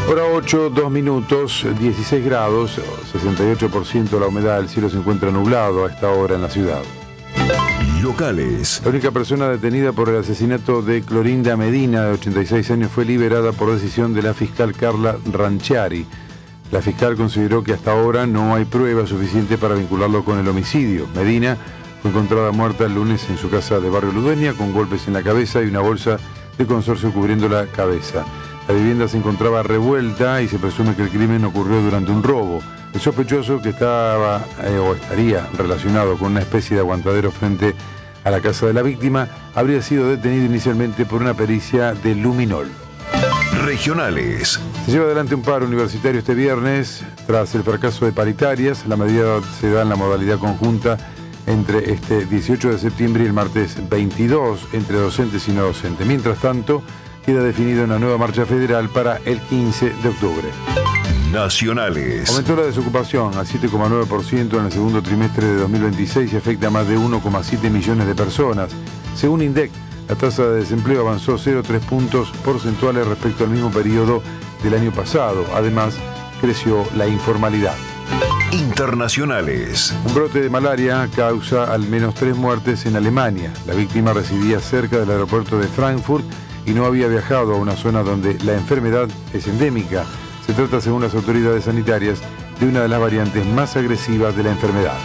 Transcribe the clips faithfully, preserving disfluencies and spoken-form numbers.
Hora ocho, dos minutos, dieciséis grados, sesenta y ocho por ciento la humedad, el cielo se encuentra nublado a esta hora en la ciudad. Locales. La única persona detenida por el asesinato de Clorinda Medina, de ochenta y seis años, fue liberada por decisión de la fiscal Carla Ranchiari. La fiscal consideró que hasta ahora no hay prueba suficiente para vincularlo con el homicidio. Medina fue encontrada muerta el lunes en su casa de Barrio Ludueña con golpes en la cabeza y una bolsa de consorcio cubriendo la cabeza. La vivienda se encontraba revuelta y se presume que el crimen ocurrió durante un robo. El sospechoso, que estaba eh, o estaría relacionado con una especie de aguantadero frente a la casa de la víctima, habría sido detenido inicialmente por una pericia de luminol. Regionales. Se lleva adelante un paro universitario este viernes tras el fracaso de paritarias. La medida se da en la modalidad conjunta entre este dieciocho de septiembre y el martes veintidós entre docentes y no docentes. Mientras tanto, queda definida una nueva marcha federal para el quince de octubre. Nacionales. Aumentó la desocupación al siete coma nueve por ciento en el segundo trimestre de dos mil veintiséis y afecta a más de uno coma siete millones de personas. Según INDEC, la tasa de desempleo avanzó cero coma tres puntos porcentuales respecto al mismo periodo del año pasado. Además, creció la informalidad. Internacionales. Un brote de malaria causa al menos tres muertes en Alemania. La víctima residía cerca del aeropuerto de Frankfurt y no había viajado a una zona donde la enfermedad es endémica. Se trata, según las autoridades sanitarias, de una de las variantes más agresivas de la enfermedad.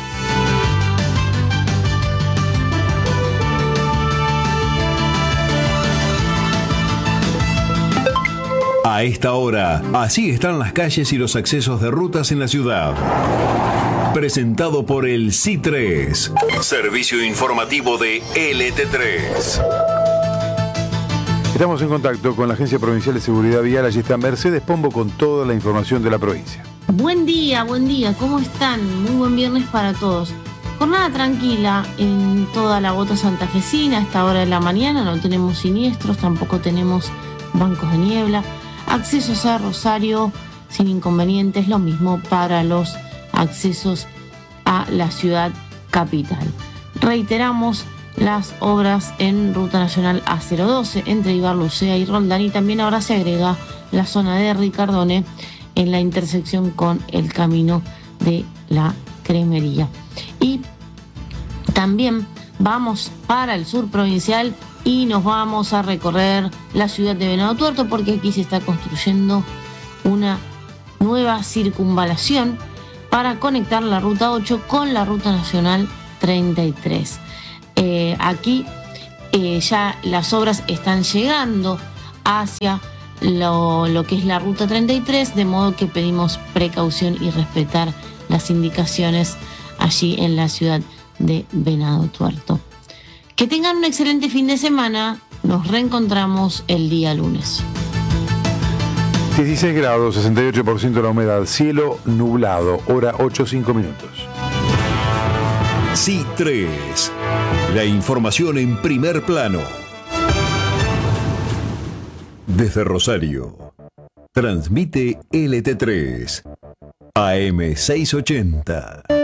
A esta hora, así están las calles y los accesos de rutas en la ciudad. Presentado por el C I tres, servicio informativo de L T tres. Estamos en contacto con la Agencia Provincial de Seguridad Vial. Allí está Mercedes Pombo con toda la información de la provincia. Buen día, buen día. ¿Cómo están? Muy buen viernes para todos. Jornada tranquila en toda la bota santafesina. A esta hora de la mañana no tenemos siniestros, tampoco tenemos bancos de niebla. Accesos a Rosario sin inconvenientes, lo mismo para los accesos a la ciudad capital. Reiteramos las obras en Ruta Nacional A cero doce entre Ibarlucea y Roldán, y también ahora se agrega la zona de Ricardone en la intersección con el camino de la Cremería. Y también vamos para el sur provincial y nos vamos a recorrer la ciudad de Venado Tuerto, porque aquí se está construyendo una nueva circunvalación para conectar la Ruta ocho con la Ruta Nacional treinta y tres. Eh, aquí eh, ya las obras están llegando hacia lo, lo que es la Ruta treinta y tres, de modo que pedimos precaución y respetar las indicaciones allí en la ciudad de Venado Tuerto. Que tengan un excelente fin de semana. Nos reencontramos el día lunes. dieciséis grados, sesenta y ocho por ciento la humedad, cielo nublado, hora ocho cinco minutos. C I tres. La información en primer plano. Desde Rosario. Transmite L T tres. A M seiscientos ochenta.